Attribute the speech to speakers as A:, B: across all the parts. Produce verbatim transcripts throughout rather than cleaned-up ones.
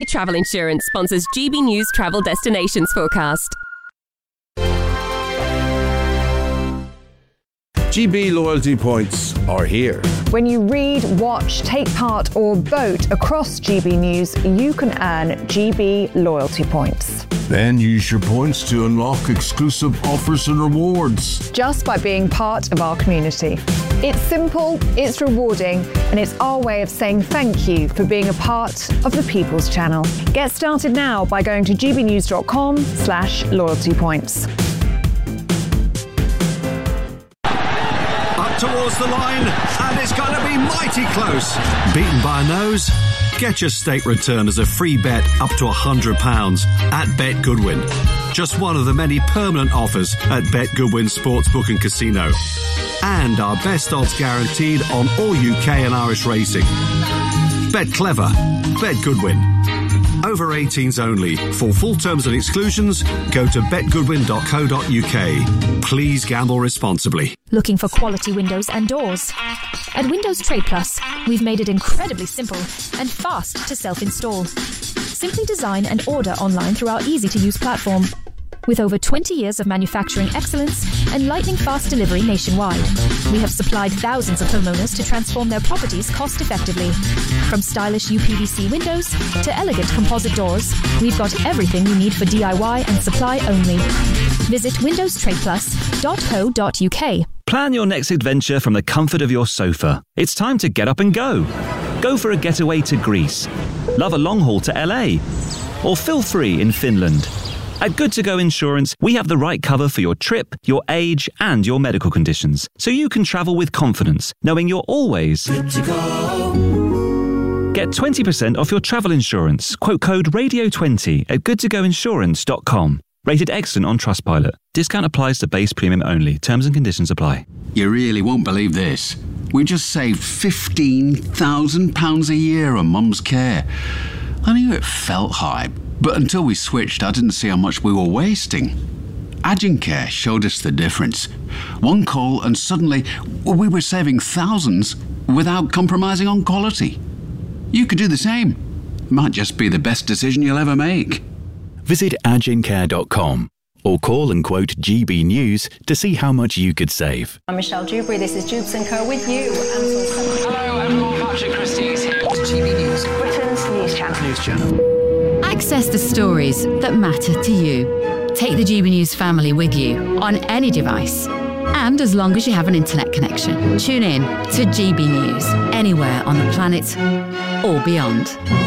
A: Travel Insurance sponsors G B News Travel Destinations Forecast.
B: G B loyalty points are here.
C: When you read, watch, take part or vote across G B News, you can earn G B loyalty points.
B: Then use your points to unlock exclusive offers and rewards.
C: Just by being part of our community. It's simple, it's rewarding, and it's our way of saying thank you for being a part of the People's Channel. Get started now by going to gbnews.com slash loyalty points.
D: Towards the line, and it's going to be mighty close. Beaten by a nose? Get your stake return as a free bet up to one hundred pounds at Bet Goodwin. Just one of the many permanent offers at Bet Goodwin Sportsbook and Casino. And our best odds guaranteed on all U K and Irish racing. Bet clever. Bet Goodwin. Over eighteens only. For full terms and exclusions, go to bet goodwin dot co dot U K. Please gamble responsibly.
E: Looking for quality windows and doors? At Windows Trade Plus, we've made it incredibly simple and fast to self-install. Simply design and order online through our easy-to-use platform. With over twenty years of manufacturing excellence and lightning-fast delivery nationwide, we have supplied thousands of homeowners to transform their properties cost-effectively. From stylish U P V C windows to elegant composite doors, we've got everything you need for D I Y and supply only. Visit windows trade plus dot co dot U K.
F: Plan your next adventure from the comfort of your sofa. It's time to get up and go. Go for a getaway to Greece. Love a long haul to L A. Or feel free in Finland. At Good To Go Insurance, we have the right cover for your trip, your age, and your medical conditions, so you can travel with confidence, knowing you're always good to go. Get twenty percent off your travel insurance. Quote code radio twenty at good to go insurance dot com. Rated excellent on Trustpilot. Discount applies to base premium only. Terms and conditions apply.
G: You really won't believe this. We just saved fifteen thousand pounds a year on Mum's care. I knew it felt high, but until we switched, I didn't see how much we were wasting. Agincare showed us the difference. One call and suddenly we were saving thousands without compromising on quality. You could do the same. Might just be the best decision you'll ever make.
H: Visit agincare dot com or call and quote G B News to see how much you could save.
I: I'm Michelle Dewberry, this is Jubes and Co with you.
J: Hello everyone, Patrick Christie is here. G B News,
I: Britain's news channel.
J: News channel.
K: Access the stories that matter to you. Take the G B News family with you on any device. And as long as you have an internet connection, tune in to G B News anywhere on the planet or beyond.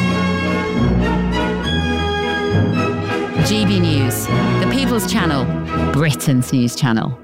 K: G B News, the People's Channel, Britain's news channel.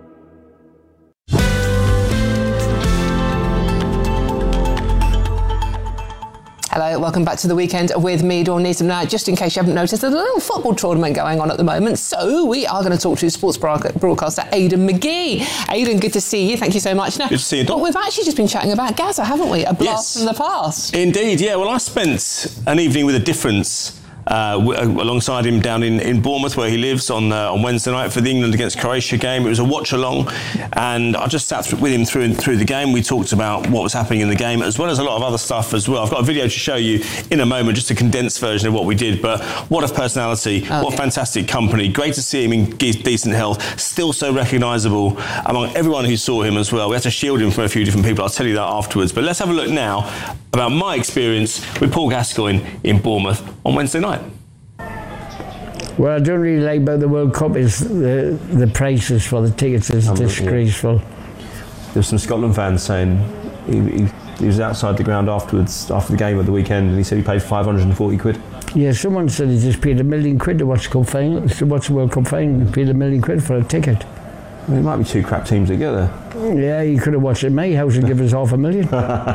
L: Hello, welcome back to the weekend with me, Dawn Needham. Now, just in case you haven't noticed, there's a little football tournament going on at the moment, so we are going to talk to sports broadcaster Aidan McGee. Aidan, good to see you. Thank you so much. Now,
M: good to see you, Dawn.
L: Well, we've actually just been chatting about Gaza, haven't we? A blast
M: yes.
L: from the past.
M: Indeed, yeah. Well, I spent an evening with a difference Uh, w- alongside him down in, in Bournemouth, where he lives, on uh, on Wednesday night for the England against Croatia game. It was a watch along, and I just sat th- with him through through the game. We talked about what was happening in the game, as well as a lot of other stuff as well. I've got a video to show you in a moment, just a condensed version of what we did. But what a personality! Okay. What a fantastic company! Great to see him in ge- decent health, still so recognisable among everyone who saw him as well. We had to shield him from a few different people. I'll tell you that afterwards. But let's have a look now about my experience with Paul Gascoigne in Bournemouth on Wednesday night.
N: What I don't really like about the World Cup is the the prices for the tickets is disgraceful.
O: There's some Scotland fans saying he, he, he was outside the ground afterwards, after the game of the weekend, and he said he paid five hundred forty quid.
N: Yeah, someone said he just paid a million quid to watch the Cup final, to watch the World Cup final, he paid a million quid for a ticket.
O: I mean, it might be two crap teams together.
N: Yeah, you could have watched it at my house and give us half a million.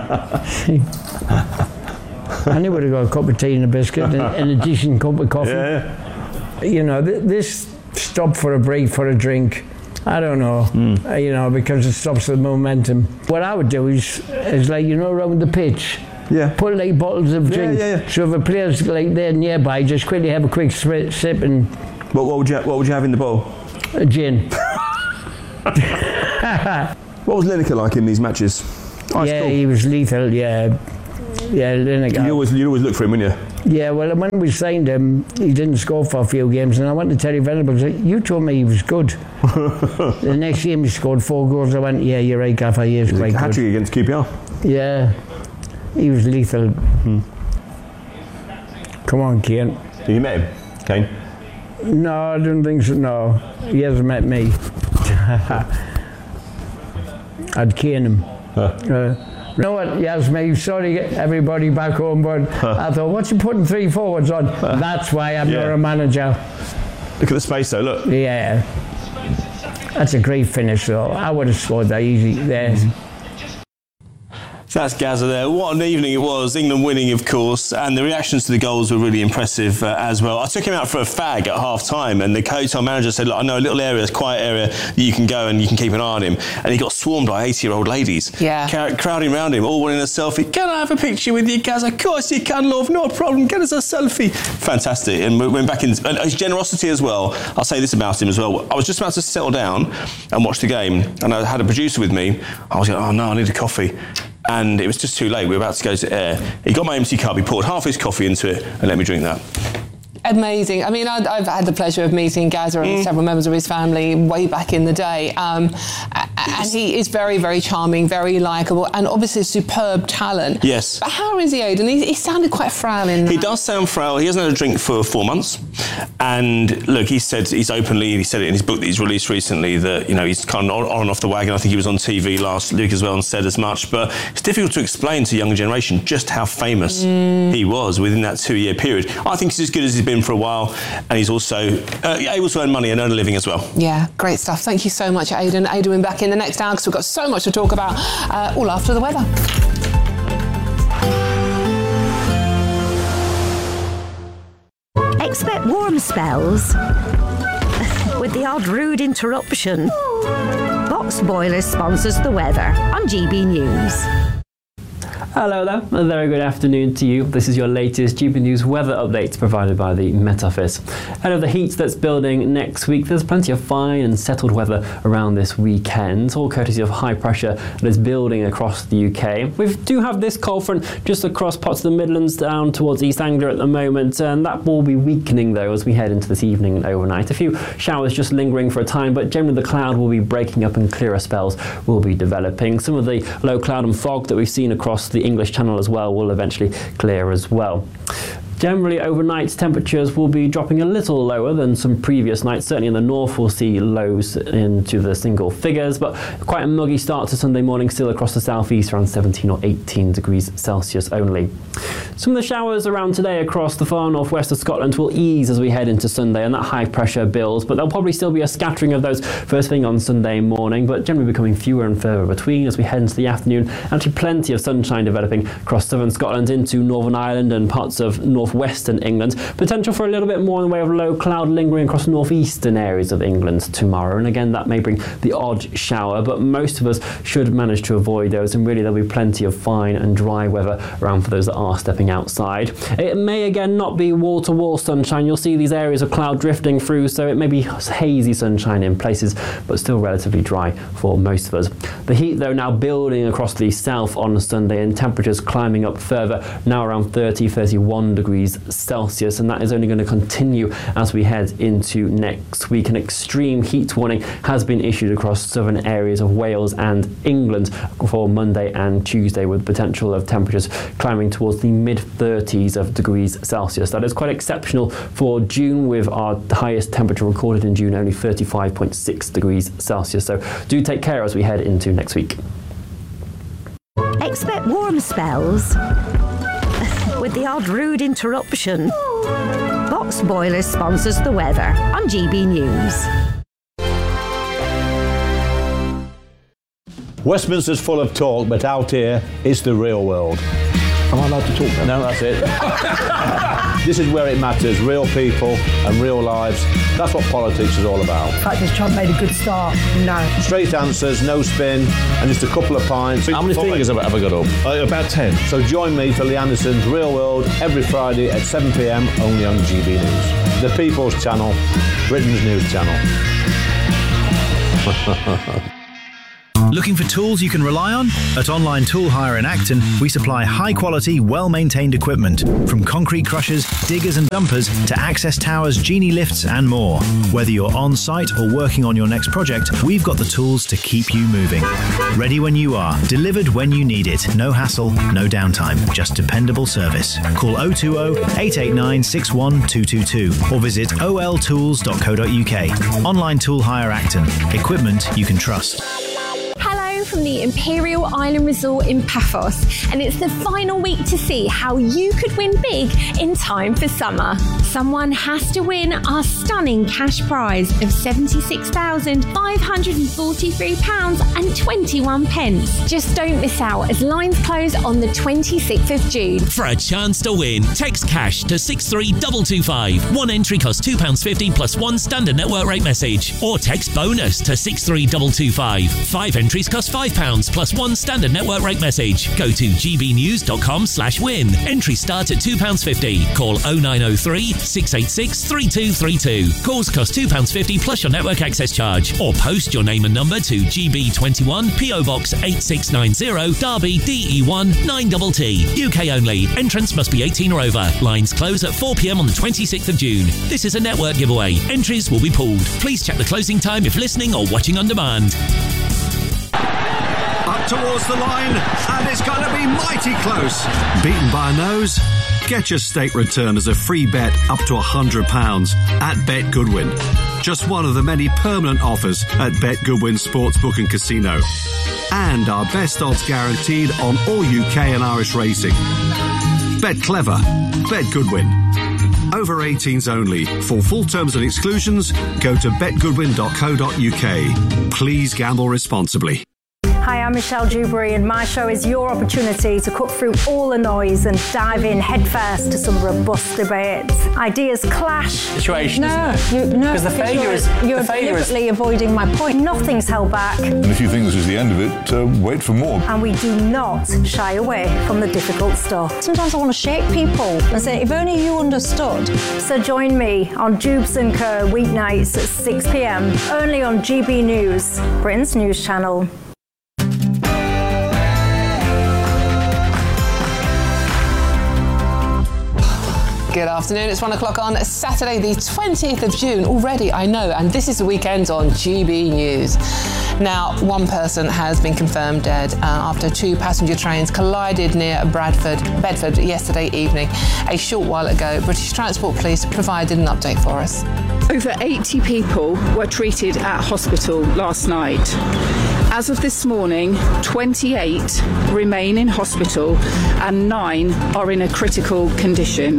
N: And he would have got a cup of tea and a biscuit and, and a decent cup of coffee.
O: Yeah.
N: You know, th- this stop for a break, for a drink, I don't know, mm. uh, you know, because it stops the momentum. What I would do is, is like, you know, around the pitch,
O: yeah.
N: put like bottles of
O: yeah,
N: drink.
O: Yeah, yeah.
N: So if a player's like there nearby, just quickly have a quick sp- sip and...
O: What, what, would you, what would you have in the bowl?
N: A gin.
O: What was Lineker like in these matches? Ice
N: yeah,
O: cool.
N: he was lethal, yeah. Yeah, Lineker.
O: You always, you always look for him, wouldn't you?
N: Yeah, well, when we signed him, he didn't score for a few games, and I went to Terry Venables. You told me he was good. The next game he scored four goals. I went, yeah, you're right, Gaffer. He is quite good.
O: Hat-trick against Q P R.
N: Yeah, he was lethal.
O: Hmm.
N: Come on, Kane.
O: Have you met him, Kane?
N: No, I don't think so. No, he hasn't met me. I'd cane him.
O: Huh.
N: Uh, you know what, Yasmin, sorry everybody back home, but huh. I thought, what's you putting three forwards on? Huh. That's why I'm yeah. not a manager.
O: Look at the space though, look.
N: Yeah. That's a great finish though. I would have scored that easy there. Mm-hmm.
M: So that's Gazza there. What an evening it was. England winning, of course, and the reactions to the goals were really impressive uh, as well. I took him out for a fag at half-time, and the hotel manager said, look, I know a little area, a quiet area that you can go and you can keep an eye on him. And he got swarmed by eighty-year-old ladies,
L: yeah.
M: Car- crowding around him, all wanting a selfie. Can I have a picture with you, Gazza? Of course you can, love, no problem. Get us a selfie. Fantastic. And we went back in. And his generosity as well. I'll say this about him as well. I was just about to settle down and watch the game, and I had a producer with me. I was like, oh no, I need a coffee. And it was just too late. We were about to go to air. He got my empty cup, he poured half his coffee into it and let me drink that.
L: Amazing. I mean, I've, I've had the pleasure of meeting Gazza and mm. several members of his family way back in the day. Um, and he is very, very charming, very likeable, and obviously superb talent.
M: Yes.
L: But how is he, Aidan? He, he sounded quite frail in that.
M: He does sound frail. He hasn't had a drink for four months. And look, he said, he's openly, he said it in his book that he's released recently, that, you know, he's kind of on and off the wagon. I think he was on T V last week as well and said as much. But it's difficult to explain to younger generation just how famous mm. he was within that two-year period. I think he's as good as he's been for a while, and he's also uh, able to earn money and earn a living as well.
L: Yeah, great stuff. Thank you so much, Aidan. Aidan will be back in the next hour because we've got so much to talk about, uh, all after the weather.
P: Expect warm spells with the odd rude interruption. Box Boilers sponsors the weather on G B News.
Q: Hello there, a very good afternoon to you. This is your latest G B News weather update provided by the Met Office. Ahead of the heat that's building next week, there's plenty of fine and settled weather around this weekend, all courtesy of high pressure that is building across the U K. We do have this cold front just across parts of the Midlands down towards East Anglia at the moment, and that will be weakening though as we head into this evening and overnight. A few showers just lingering for a time, but generally the cloud will be breaking up and clearer spells will be developing. Some of the low cloud and fog that we've seen across the English Channel as well will eventually clear as well. Generally, overnight temperatures will be dropping a little lower than some previous nights. Certainly in the north, we'll see lows into the single figures, but quite a muggy start to Sunday morning still across the southeast, around seventeen or eighteen degrees Celsius only. Some of the showers around today across the far northwest of Scotland will ease as we head into Sunday, and that high pressure builds, but there'll probably still be a scattering of those first thing on Sunday morning, but generally becoming fewer and further between as we head into the afternoon. Actually, plenty of sunshine developing across southern Scotland into Northern Ireland and parts of north western England. Potential for a little bit more in the way of low cloud lingering across northeastern areas of England tomorrow, and again that may bring the odd shower, but most of us should manage to avoid those, and really there'll be plenty of fine and dry weather around for those that are stepping outside. It may again not be wall-to-wall sunshine. You'll see these areas of cloud drifting through, so it may be hazy sunshine in places, but still relatively dry for most of us. The heat though now building across the south on Sunday, and temperatures climbing up further, now around thirty, thirty-one degrees Celsius, and that is only going to continue as we head into next week. An extreme heat warning has been issued across southern areas of Wales and England for Monday and Tuesday, with potential of temperatures climbing towards the mid thirties of degrees Celsius. That is quite exceptional for June, with our highest temperature recorded in June only thirty-five point six degrees Celsius. So do take care as we head into next week.
P: Expect warm spells with the odd rude interruption. Box Boilers sponsors the weather on G B News.
R: Westminster's full of talk, but out here, it's the real world. Am I allowed to talk then? No, that's it. This is where it matters, real people and real lives. That's what politics is all about.
S: In fact, has Trump made a good start? No.
R: Straight answers, no spin, and just a couple of pints. How many fingers have I ever got up? Uh, about ten. So join me for Lee Anderson's Real World every Friday at seven p m only on G B News. The People's Channel, Britain's news channel.
T: Looking for tools you can rely on? At Online Tool Hire in Acton, we supply high-quality, well-maintained equipment, from concrete crushers, diggers and dumpers to access towers, genie lifts and more. Whether you're on-site or working on your next project, we've got the tools to keep you moving. Ready when you are, delivered when you need it. No hassle, no downtime, just dependable service. Call oh two oh, eight eight nine, six one two two two or visit o l tools dot co dot u k. Online Tool Hire Acton. Equipment you can trust.
U: Hello from the Imperial Island Resort in Paphos, and it's the final week to see how you could win big in time for summer. Someone has to win our stunning cash prize of seventy-six thousand five hundred forty-three pounds and twenty-one pence. Just don't miss out as lines close on the twenty-sixth of June.
V: For a chance to win, text cash to six three two two five. One entry costs two pounds fifty plus one standard network rate message. Or text bonus to six three two two five. Five entries cost five pounds plus one standard network rate message. Go to gbnews.com slash win. Entries start at two pounds fifty. Call oh nine oh three, six eight six, three two three two. Calls cost two pounds fifty plus your network access charge. Or post your name and number to G B twenty-one, P O Box eight six nine zero, Derby, D E one nine T T. U K only. Entrance must be eighteen or over. Lines close at four p m on the twenty-sixth of June. This is a network giveaway. Entries will be pulled. Please check the closing time if listening or watching on demand.
D: Up towards the line, and it's going to be mighty close. Beaten by a nose? Get your stake return as a free bet up to one hundred pounds at Bet Goodwin. Just one of the many permanent offers at Bet Goodwin Sportsbook and Casino. And our best odds guaranteed on all U K and Irish racing. Bet clever. Bet Goodwin. Over eighteens only. For full terms and exclusions, go to bet goodwin dot co dot u k. Please gamble responsibly.
S: Hi, I'm Michelle Dewberry, and my show is your opportunity to cut through all the noise and dive in headfirst to some robust debates. Ideas clash.
W: Situation.
S: No, you, no,
W: because the failure
S: you're,
W: is
S: you're
W: the failure
S: deliberately
W: is...
S: avoiding my point. Nothing's held back.
B: And if you think this is the end of it, uh, wait for more.
S: And we do not shy away from the difficult stuff. Sometimes I want to shake people and say, if only you understood. So join me on Jubes and Co weeknights at six p m only on G B News, Britain's news channel.
L: Good afternoon, it's one o'clock on Saturday the twentieth of June. Already, I know, and this is the weekend on G B News. Now, one person has been confirmed dead uh, after two passenger trains collided near Bradford, Bedford yesterday evening. A short while ago, British Transport Police provided an update for us.
X: Over eighty people were treated at hospital last night. As of this morning, twenty-eight remain in hospital and nine are in a critical condition.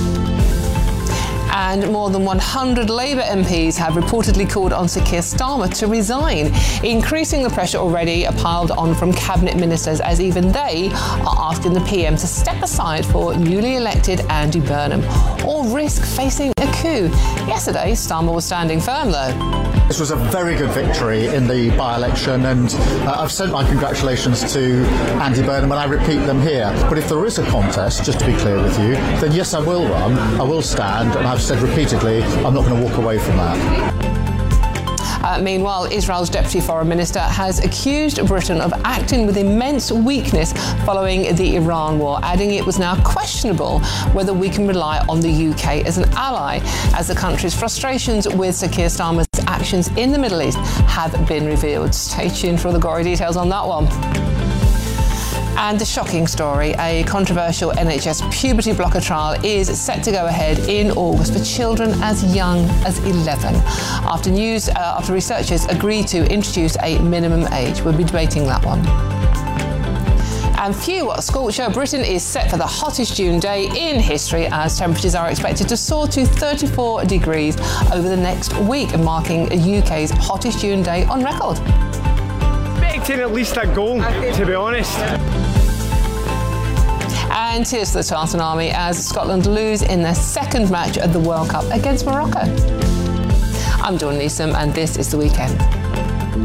L: And more than one hundred Labour M Ps have reportedly called on Sir Keir Starmer to resign, increasing the pressure already piled on from cabinet ministers as even they are asking the P M to step aside for newly elected Andy Burnham or risk facing a coup. Yesterday, Starmer was standing firm though.
Y: This was a very good victory in the by-election, and uh, I've sent my congratulations to Andy Burnham, and I repeat them here. But if there is a contest, just to be clear with you, then yes, I will run, I will stand, and I've said repeatedly, I'm not going to walk away from that.
L: Uh, meanwhile, Israel's Deputy Foreign Minister has accused Britain of acting with immense weakness following the Iran war, adding it was now questionable whether we can rely on the U K as an ally, as the country's frustrations with Sir Keir Starmer's actions in the Middle East have been revealed. Stay tuned for the gory details on that one. And a shocking story, a controversial N H S puberty blocker trial is set to go ahead in August for children as young as eleven. After news, uh, after researchers agreed to introduce a minimum age. We'll be debating that one. And phew, what a scorcher. Britain is set for the hottest June day in history as temperatures are expected to soar to thirty-four degrees over the next week, marking U K's hottest June day on record.
Z: Expecting at least a goal, to be honest.
L: And here's to the Tartan Army as Scotland lose in their second match of the World Cup against Morocco. I'm Dawn Neeson and this is The Weekend.